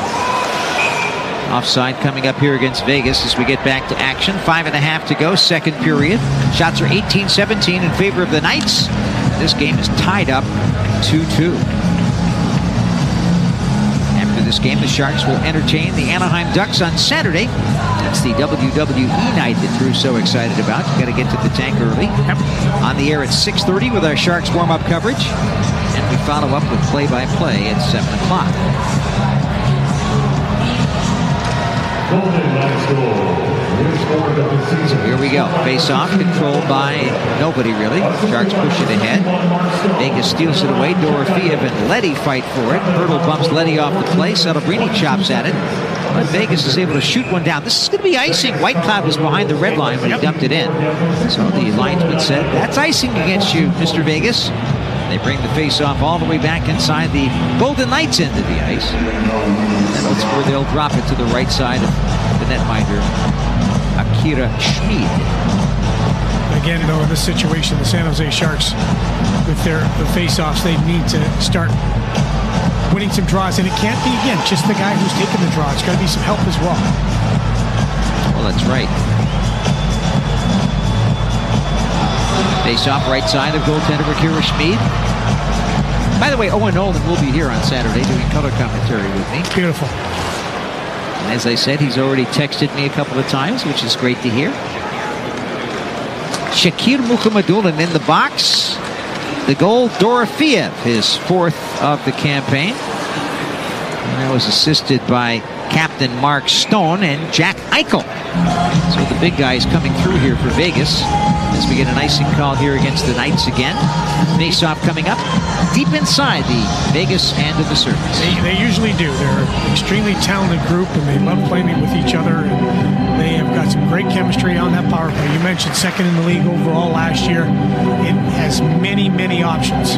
Offside coming up here against Vegas as we get back to action. 5.5 to go, second period. Shots are 18-17 in favor of the Knights. This game is tied up 2-2. After this game, the Sharks will entertain the Anaheim Ducks on Saturday. That's the WWE night that Drew's so excited about. You've got to get to the tank early. On the air at 6:30 with our Sharks warm-up coverage. And we follow up with play-by-play at 7 o'clock. So here we go. Face-off controlled by nobody, really. Sharks push it ahead. Vegas steals it away. Dorofeev and Leddy fight for it. Hurdle bumps Leddy off the play. Celebrini chops at it. But Vegas is able to shoot one down. This is going to be icing. White Cloud was behind the red line when he dumped it in. So the linesman said, "That's icing against you, Mr. Vegas." They bring the face-off all the way back inside the Golden Knights end of the ice. And that's where they'll drop it to the right side of the netminder, Akira Schmid. Again, though, in this situation, the San Jose Sharks, with the face-offs, they need to start winning some draws. And it can't be, again, just the guy who's taking the draw. It's got to be some help as well. Well, that's right. Face-off right side of goaltender Akira Schmid. By the way, Owen Nolan will be here on Saturday doing color commentary with me. Beautiful. And as I said, he's already texted me a couple of times, which is great to hear. Shakir Mukhamadullin in the box. The goal, Dorofeev, his 4th of the campaign. And that was assisted by Captain Mark Stone and Jack Eichel. So the big guys coming through here for Vegas as we get an icing call here against the Knights again. Face-off coming up deep inside the Vegas end of the surface. They usually do. They're an extremely talented group, and they love playing with each other. And they have got some great chemistry on that power play. You mentioned 2nd in the league overall last year. It has many options.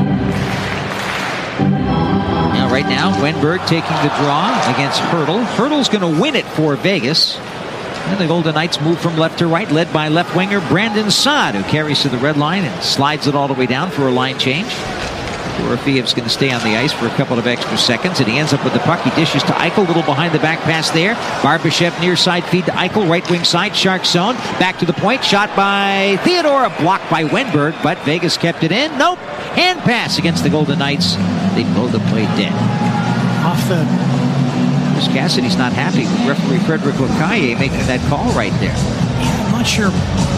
Now, right now, Wenberg taking the draw against Hurdle. Hurdle's going to win it for Vegas. And the Golden Knights move from left to right, led by left winger Brandon Saad, who carries to the red line and slides it all the way down for a line change. Dorofeev's going to stay on the ice for a couple of extra seconds, and he ends up with the puck. He dishes to Eichel, little behind the back pass there. Barbashev near side feed to Eichel, right wing side, Shark zone. Back to the point, shot by Theodora, blocked by Wenberg, but Vegas kept it in. Nope, hand pass against the Golden Knights. They blow the play dead. Off the... Chris Cassidy's not happy with referee Frederick Lacaille making that call right there. I'm not sure.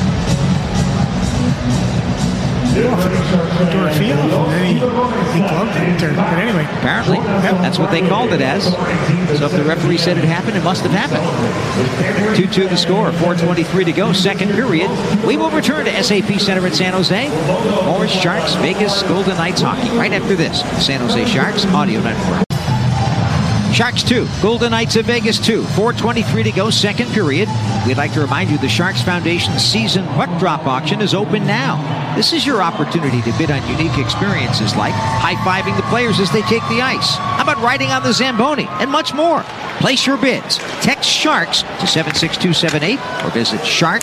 Dorofeev, and then he gloved it. But anyway. Apparently, that's what they called it as. So if the referee said it happened, it must have happened. 2-2 the score, 4:23 to go, second period. We will return to SAP Center at San Jose. More Sharks, Vegas, Golden Knights hockey right after this. San Jose Sharks Audio Network. Sharks 2, Golden Knights of Vegas 2. 4:23 to go, second period. We'd like to remind you the Sharks Foundation season puck drop auction is open now. This is your opportunity to bid on unique experiences like high-fiving the players as they take the ice. How about riding on the Zamboni and much more? Place your bids. Text SHARKS to 76278 or visit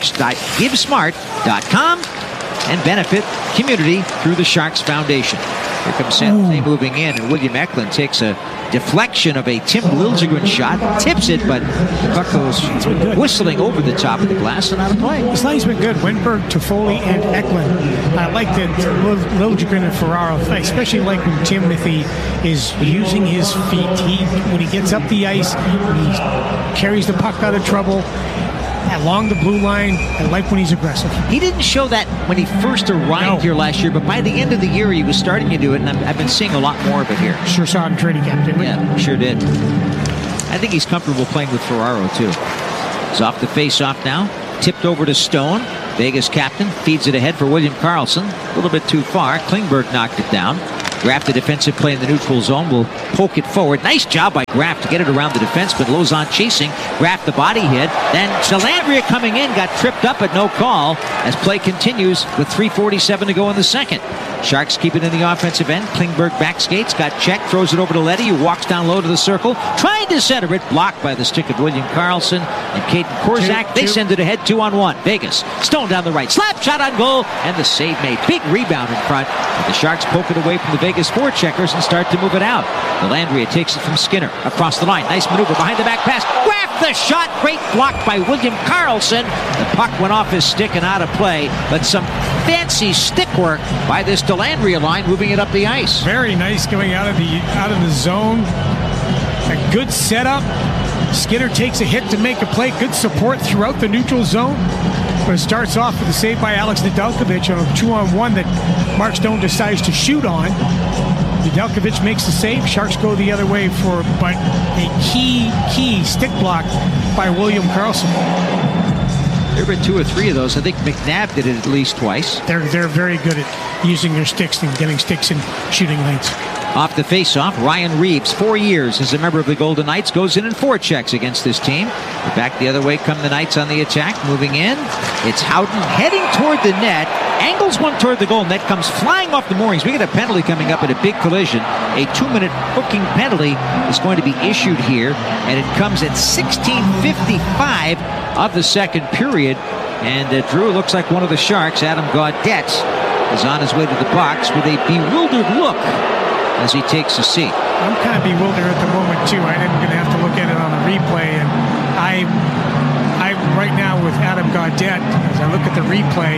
sharks.givesmart.com and benefit community through the Sharks Foundation. Here comes San Jose moving in, and William Eklund takes a deflection of a Tim Liljegren shot, tips it, but the puck goes whistling over the top of the glass and out of play. This line's been good. Wenberg, Toffoli, and Eklund. I like that Liljegren and Ferraro. I especially like when Timothy is using his feet. When he gets up the ice, he carries the puck out of trouble. Along the blue line, I like when he's aggressive. He didn't show that when he first arrived here last year, but by the end of the year, he was starting to do it, and I've been seeing a lot more of it here. Sure saw it in training camp, didn't we? Yeah, sure did. I think he's comfortable playing with Ferraro, too. He's off the face-off now. Tipped over to Stone. Vegas captain feeds it ahead for William Karlsson. A little bit too far. Klingberg knocked it down. Graf, the defensive play in the neutral zone, will poke it forward. Nice job by Graf to get it around the defenseman. Lauzon chasing. Graf the body hit. Then Dellandrea coming in, got tripped up but no call as play continues with 3:47 to go in the second. Sharks keep it in the offensive end. Klingberg back skates, got checked, throws it over to Leddy, who walks down low to the circle, trying to center it, blocked by the stick of William Karlsson and Caden Korczak. They send it ahead 2-on-1. Vegas, Stone down the right, slap shot on goal, and the save made. Big rebound in front, but the Sharks poke it away from the Vegas forecheckers and start to move it out. Dellandrea takes it from Skinner across the line. Nice maneuver behind the back pass. Graf the shot, great block by William Karlsson. The puck went off his stick and out of play, but some fancy stick work by this Dellandrea line, moving it up the ice. Very nice going out of the zone. A good setup. Skinner takes a hit to make a play. Good support throughout the neutral zone. But it starts off with a save by Alex Nedeljkovic on a 2-on-1 that Mark Stone decides to shoot on. Nedeljkovic makes the save. Sharks go the other way but a key stick block by William Karlsson. There have been 2 or 3 of those. I think McNabb did it at least twice. They're very good at using their sticks and getting sticks in shooting lanes. Off the face-off, Ryan Reeves, 4 years as a member of the Golden Knights, goes in and forechecks against this team. But back the other way come the Knights on the attack, moving in. It's Howden heading toward the net, angles one toward the goal. Net comes flying off the moorings. We get a penalty coming up at a big collision. A 2-minute hooking penalty is going to be issued here, and it comes at 16:55 of the second period. And Drew, looks like one of the Sharks, Adam Gaudette, is on his way to the box with a bewildered look as he takes a seat. I'm kind of bewildered at the moment too. I'm going to have to look at it on the replay, and I'm right now with Adam Gaudette as I look at the replay.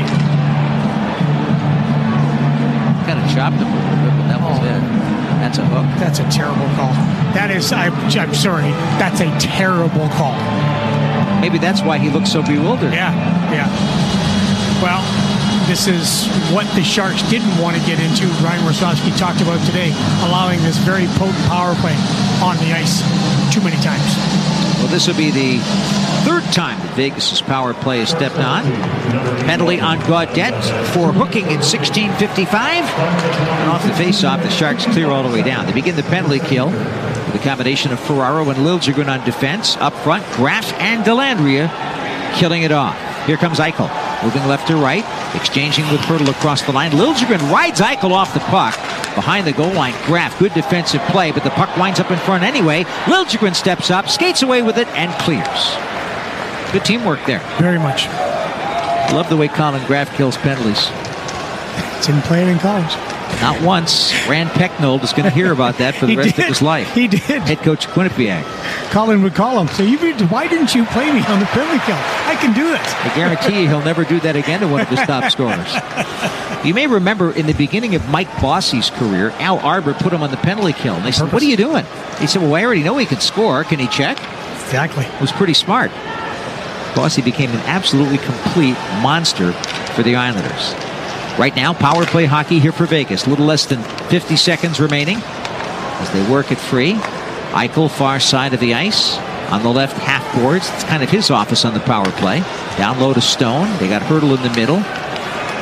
Kind of chopped him a little bit, but that was it. That's a hook. That's a terrible call. That is, I'm sorry, that's a terrible call. Maybe that's why he looks so bewildered. Yeah. Well, this is what the Sharks didn't want to get into. Ryan Warsawski talked about today, allowing this very potent power play on the ice too many times. Well, this will be the third time that Vegas' power play has stepped on. Penalty on Gaudette for hooking in 16:55. And off the face-off, the Sharks clear all the way down. They begin the penalty kill with a combination of Ferraro and Liljegren on defense. Up front, Graf and Dellandrea killing it off. Here comes Eichel, moving left to right, exchanging with Hertl across the line. Liljegren rides Eichel off the puck. Behind the goal line, Graf, good defensive play, but the puck winds up in front anyway. Liljegren steps up, skates away with it, and clears. Good teamwork there. Very much. Love the way Colin Graf kills penalties. Didn't play it in college. Not once. Rand Pecknold is going to hear about that for the rest of his life. He did. Head coach of Quinnipiac. Colin would call him. So why didn't you play me on the penalty kill? I can do this. I guarantee you he'll never do that again to one of his top scorers. You may remember in the beginning of Mike Bossy's career, Al Arbor put him on the penalty kill. And they said, "What are you doing?" He said, "Well, I already know he can score. Can he check?" Exactly. It was pretty smart. Bossy became an absolutely complete monster for the Islanders. Right now, power play hockey here for Vegas. A little less than 50 seconds remaining as they work it free. Eichel, far side of the ice. On the left half boards, it's kind of his office on the power play. Down low to Stone. They got Hertl in the middle.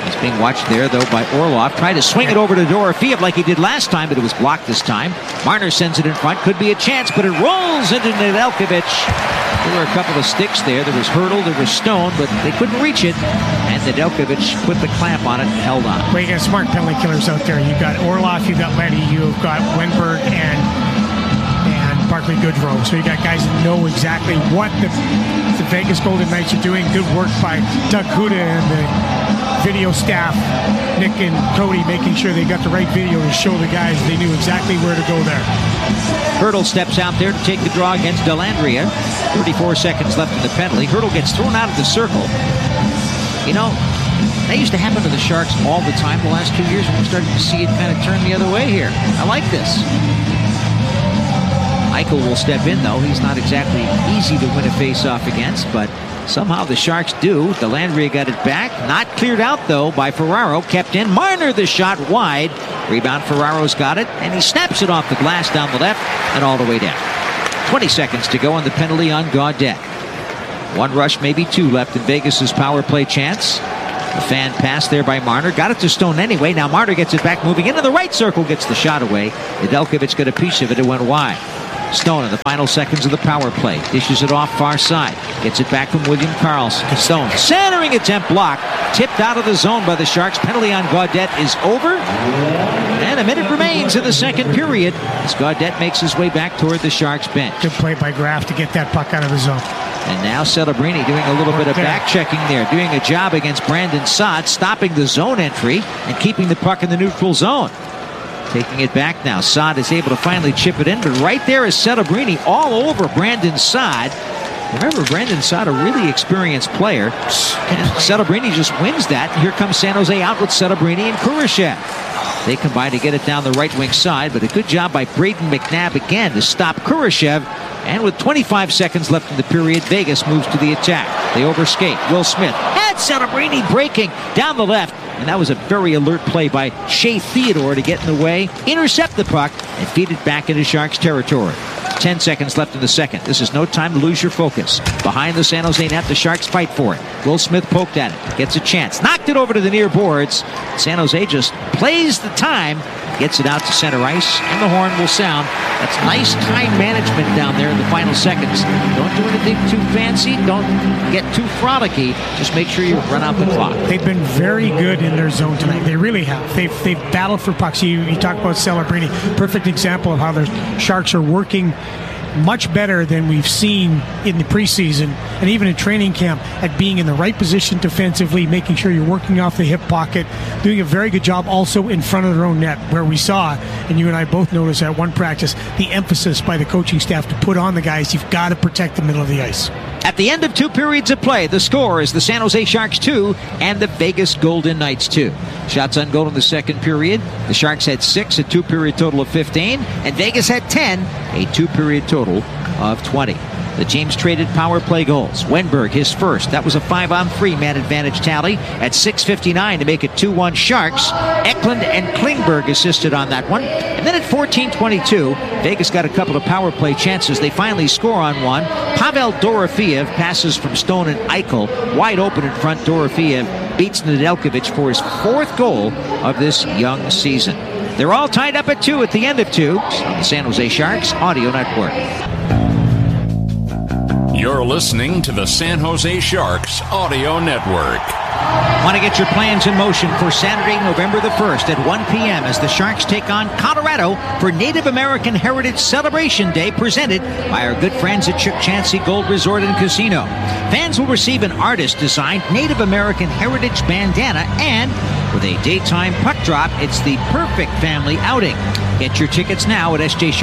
It's being watched there, though, by Orlov. Tried to swing it over to Dorofeev like he did last time, but it was blocked this time. Marner sends it in front. Could be a chance, but it rolls into Nedeljkovic. There were a couple of sticks there. There was Hurdle, there was Stone, but they couldn't reach it. And Nedeljkovic put the clamp on it and held on. Well, you got smart penalty killers out there. You've got Orlov, you've got Leddy, you've got Wenberg, and Barclay Goodrow. So you got guys that know exactly what the Vegas Golden Knights are doing. Good work by Doug Huda and the video staff, Nick and Cody, making sure they got the right video to show the guys they knew exactly where to go there. Hurdle steps out there to take the draw against Dellandrea. 34 seconds left in the penalty. Hurdle gets thrown out of the circle. You know, that used to happen to the Sharks all the time the last 2 years, and we're starting to see it kind of turn the other way here. I like this. Eichel will step in, though. He's not exactly easy to win a face-off against, but somehow the Sharks do. Dellandrea got it back. Not cleared out, though, by Ferraro. Kept in. Marner, the shot wide. Rebound, Ferraro's got it, and he snaps it off the glass down the left and all the way down. 20 seconds to go on the penalty on Gaudette. One rush, maybe two left in Vegas's power play chance. The fan pass there by Marner. Got it to Stone anyway. Now Marner gets it back, moving into the right circle, gets the shot away. Nedeljkovic got a piece of it. It went wide. Stone in the final seconds of the power play. Dishes it off far side. Gets it back from William Karlsson. Stone. Centering attempt blocked. Tipped out of the zone by the Sharks. Penalty on Gaudette is over. And a minute remains in the second period as Gaudette makes his way back toward the Sharks bench. Good play by Graf to get that puck out of the zone. And now Celebrini doing a little bit of back checking there. Doing a job against Brandon Saad. Stopping the zone entry and keeping the puck in the neutral zone. Taking it back now. Saad is able to finally chip it in, but right there is Celebrini all over Brandon Saad. Remember, Brandon Saad, a really experienced player. And Celebrini just wins that. Here comes San Jose out with Celebrini and Kurashev. They combine to get it down the right wing side, but a good job by Braden McNabb again to stop Kurashev. And with 25 seconds left in the period, Vegas moves to the attack. They overskate. Will Smith had Celebrini breaking down the left. And that was a very alert play by Shea Theodore to get in the way, intercept the puck, and feed it back into Sharks territory. 10 seconds left in the second. This is no time to lose your focus. Behind the San Jose net, the Sharks fight for it. Will Smith poked at it. Gets a chance. Knocked it over to the near boards. San Jose just plays the time. Gets it out to center ice, and the horn will sound. That's nice time management down there in the final seconds. Don't do anything too fancy. Don't get too frolicky. Just make sure you run out the clock. They've been very good in their zone tonight. They really have. They've battled for pucks. You talk about Celebrini. Perfect example of how the Sharks are working much better than we've seen in the preseason and even in training camp at being in the right position defensively, making sure you're working off the hip pocket, doing a very good job also in front of their own net, where we saw, and you and I both noticed at one practice, the emphasis by the coaching staff to put on the guys. You've got to protect the middle of the ice. At the end of 2 periods of play, the score is the San Jose Sharks 2 and the Vegas Golden Knights 2. Shots on goal in the second period. The Sharks had 6, a 2-period total of 15, and Vegas had 10, a 2-period total of 20. The teams traded power play goals. Wenberg, his first. That was a 5-on-3 man advantage tally at 6:59 to make it 2-1 Sharks. Eklund and Klingberg assisted on that one. And then at 14:22, Vegas got a couple of power play chances. They finally score on one. Pavel Dorofeev passes from Stone and Eichel. Wide open in front, Dorofeev beats Nedeljkovic for his 4th goal of this young season. They're all tied up at 2 at the end of 2 on the San Jose Sharks Audio Network. You're listening to the San Jose Sharks Audio Network. Want to get your plans in motion for Saturday, November the 1st at 1 p.m. as the Sharks take on Colorado for Native American Heritage Celebration Day, presented by our good friends at Chuck Chansey Gold Resort and Casino. Fans will receive an artist-designed Native American Heritage bandana, and with a daytime puck drop, it's the perfect family outing. Get your tickets now at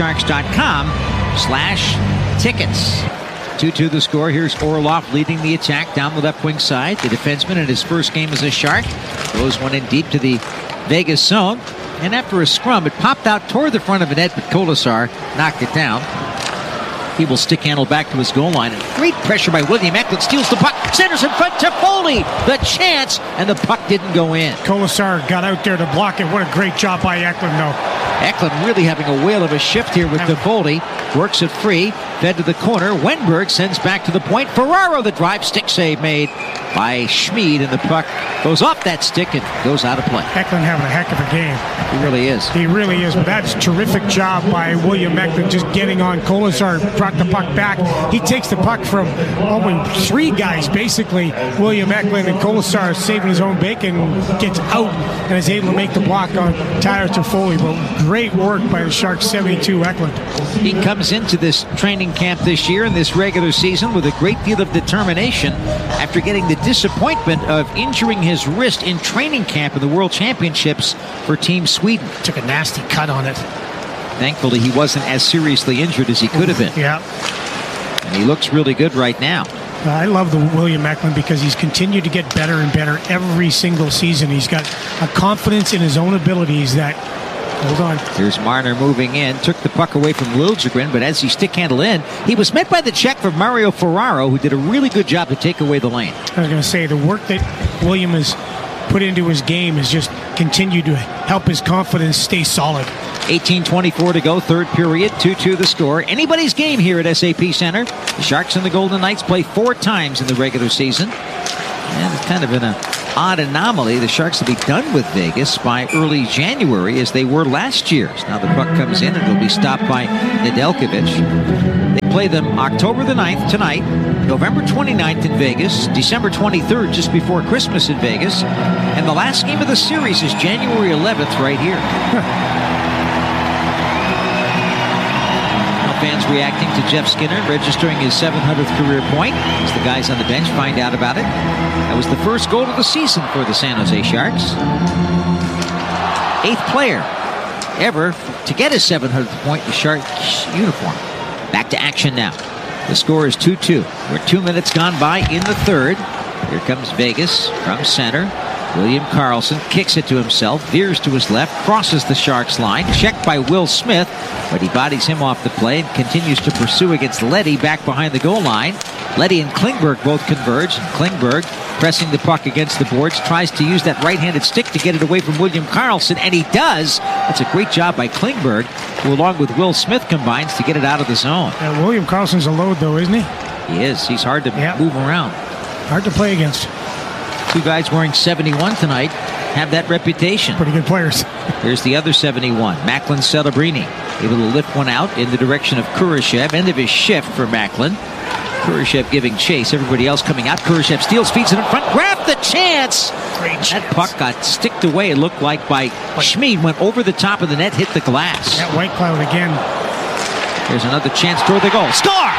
sjsharks.com/tickets. 2-2 the score. Here's Orlov leading the attack down the left wing side. The defenseman in his first game as a Shark throws one in deep to the Vegas zone. And after a scrum, it popped out toward the front of the net, but Kolasar knocked it down. He will stick handle back to his goal line. And great pressure by William Eklund. Steals the puck. Centers in front to Foley. The chance, and the puck didn't go in. Kolasar got out there to block it. What a great job by Eklund, though. Eklund really having a whale of a shift here with Toffoli. Works it free. Fed to the corner. Wenberg sends back to the point. Ferraro, the drive, stick save made by Schmid, and the puck goes off that stick and goes out of play. Eklund having a heck of a game. He really is. He really is, but that's a terrific job by William Eklund, just getting on. Kolesar brought the puck back. He takes the puck from three guys, basically. William Eklund and Kolesar saving his own bacon, gets out and is able to make the block on Tyler Toffoli. But great work by the Sharks, 72 Eklund. He comes into this training camp this year in this regular season with a great deal of determination after getting the disappointment of injuring his wrist in training camp in the World Championships for Team Sweden. Took a nasty cut on it. Thankfully, he wasn't as seriously injured as he could have been. Yeah. And he looks really good right now. I love the William Eklund because he's continued to get better and better every single season. He's got a confidence in his own abilities that... Hold on. Here's Marner moving in. Took the puck away from Liljegren, but as he stick-handled in, he was met by the check from Mario Ferraro, who did a really good job to take away the lane. I was going to say, the work that William has put into his game has just continued to help his confidence stay solid. 18:24 to go, third period, 2-2 the score. Anybody's game here at SAP Center. The Sharks and the Golden Knights play 4 times in the regular season. And it's kind of an odd anomaly. The Sharks will be done with Vegas by early January, as they were last year. Now the puck comes in and it'll be stopped by Nedeljkovic. They play them October the 9th tonight, November 29th in Vegas, December 23rd just before Christmas in Vegas, and the last game of the series is January 11th right here. Fans reacting to Jeff Skinner registering his 700th career point as the guys on the bench find out about it. That was the first goal of the season for the San Jose Sharks. 8th player ever to get his 700th point in the Sharks uniform. Back to action now. The score is 2-2. We're 2 minutes gone by in the third. Here comes Vegas from center. William Karlsson kicks it to himself, veers to his left, crosses the Sharks line, checked by Will Smith, but he bodies him off the play and continues to pursue against Leddy back behind the goal line. Leddy and Klingberg both converge, and Klingberg, pressing the puck against the boards, tries to use that right-handed stick to get it away from William Karlsson, and he does. That's a great job by Klingberg, who along with Will Smith combines to get it out of the zone. William Karlsson's a load, though, isn't he? He is. He's hard to move around. Hard to play against. 2 guys wearing 71 tonight have that reputation. Pretty good players. Here's the other 71, Macklin Celebrini, able to lift one out in the direction of Kurashev. End of his shift for Macklin. Kurashev giving chase. Everybody else coming out. Kurashev steals, feeds it in front. Grab the chance! Great chance. That puck got sticked away, it looked like, by Schmid. Went over the top of the net, hit the glass. That White Cloud again. Here's another chance toward the goal. Score!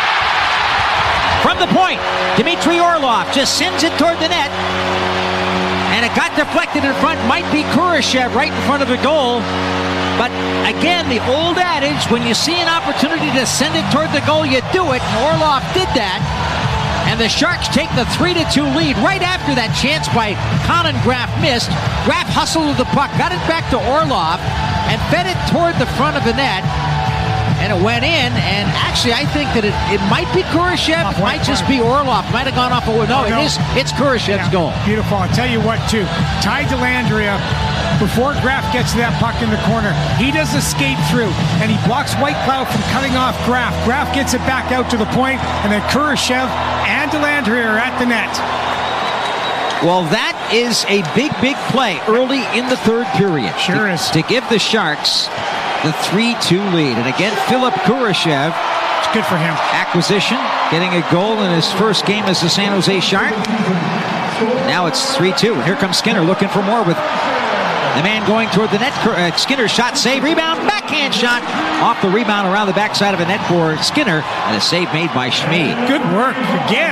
From the point, Dmitry Orlov just sends it toward the net. And it got deflected in front. Might be Kurashev right in front of the goal. But again, the old adage, when you see an opportunity to send it toward the goal, you do it. And Orlov did that. And the Sharks take the 3-2 lead right after that chance by Colin Graf missed. Graf hustled with the puck, got it back to Orlov, and fed it toward the front of the net. And it went in, and actually I think that it might be Kurashev, it might just be Orlov. It might have gone off a window. No, it's Kurashev's goal. Beautiful. I'll tell you what, too. Ty Dellandrea, before Graf gets to that puck in the corner, he does a skate through, and he blocks White Cloud from cutting off Graf. Graf gets it back out to the point, and then Kurashev and Dellandrea are at the net. Well, that is a big, big play early in the third period. Sure is. To give the Sharks the 3-2 lead. And again, Philip Kurashev. It's good for him. Acquisition, getting a goal in his first game as a San Jose Shark. Now it's 3-2. And here comes Skinner looking for more with the man going toward the net. Skinner shot, save, rebound, backhand shot. Off the rebound around the backside of a net for Skinner. And a save made by Schmid. Good work again.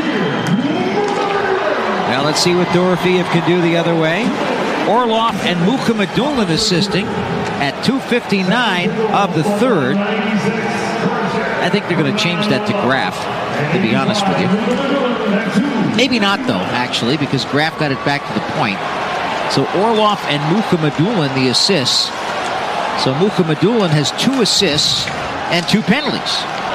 Well, let's see what Dorofeev can do the other way. Orlov and Mukhamadullin assisting at 2:59 of the third. I think they're going to change that to Graf, to be honest with you. Maybe not, though, actually, because Graf got it back to the point. So Orlov and Mukhamadullin, the assists. So Mukhamadullin has 2 assists and 2 penalties.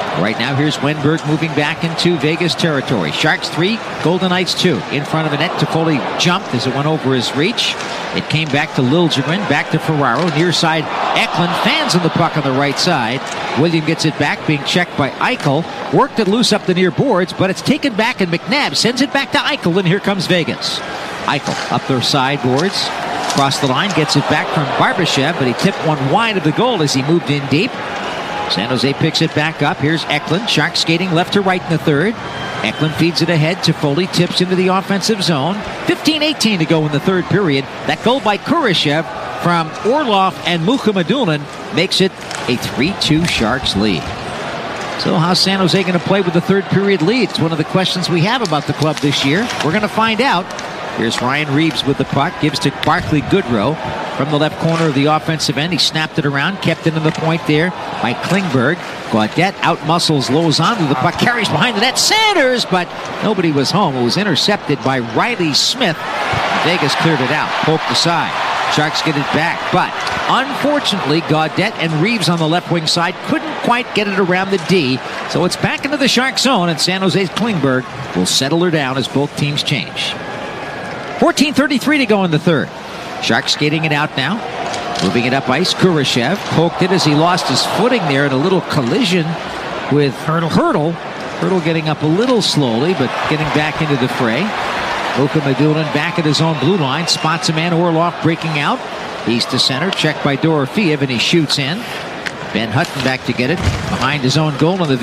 Right now, here's Wenberg moving back into Vegas territory. Sharks 3, Golden Knights 2. In front of the net, Toffoli jumped as it went over his reach. It came back to Liljegren, back to Ferraro. Near side, Eklund fans on the puck on the right side. William gets it back, being checked by Eichel. Worked it loose up the near boards, but it's taken back, and McNabb sends it back to Eichel, and here comes Vegas. Eichel up their sideboards. Across the line, gets it back from Barbashev, but he tipped one wide of the goal as he moved in deep. San Jose picks it back up. Here's Eklund. Sharks skating left to right in the third. Eklund feeds it ahead. Toffoli tips into the offensive zone. 15-18 to go in the third period. That goal by Kurashev from Orlov and Mukhamadullin makes it a 3-2 Sharks lead. So how's San Jose going to play with the third period lead? It's one of the questions we have about the club this year. We're going to find out. Here's Ryan Reeves with the puck. Gives to Barclay Goodrow from the left corner of the offensive end. He snapped it around, kept it in the point there by Klingberg. Gaudette outmuscles Lozano. The puck carries behind the net. Sanders, but nobody was home. It was intercepted by Riley Smith. Vegas cleared it out. Poked aside. Sharks get it back, but unfortunately, Gaudette and Reeves on the left wing side couldn't quite get it around the D. So it's back into the Shark zone, and San Jose's Klingberg will settle her down as both teams change. 14:33 to go in the third. Sharks skating it out now. Moving it up ice. Kurashev poked it as he lost his footing there in a little collision with Hurdle. Hurdle getting up a little slowly, but getting back into the fray. Mukhamadullin back at his own blue line. Spots a man. Orlov breaking out. He's to center. Checked by Dorofeev, and he shoots in. Ben Hutton back to get it behind his own goal in the